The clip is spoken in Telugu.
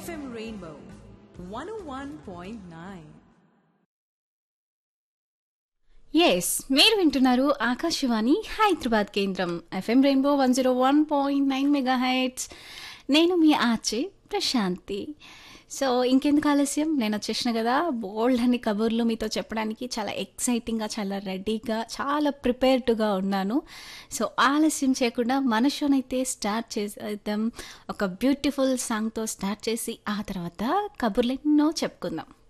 FM Rainbow 101.9. ఎస్ మీరు వింటున్నారు ఆకాశవాణి హైదరాబాద్ కేంద్రం ఎఫ్ఎం రెయిన్బో 101.9 మెగా హైట్స్. నేను మీ ఆర్జే ప్రశాంతి. సో ఇంకెందుకు ఆలస్యం, నేను వచ్చేసిన కదా బోల్డ్ అని కబుర్లు మీతో చెప్పడానికి. చాలా ఎక్సైటింగ్గా, చాలా రెడీగా, చాలా ప్రిపేర్డ్గా ఉన్నాను. సో ఆలస్యం చేయకుండా మన షోనైతే స్టార్ట్ చేసేద్దాం. ఒక బ్యూటిఫుల్ సాంగ్తో స్టార్ట్ చేసి ఆ తర్వాత కబుర్లు ఎన్నో చెప్పుకుందాం.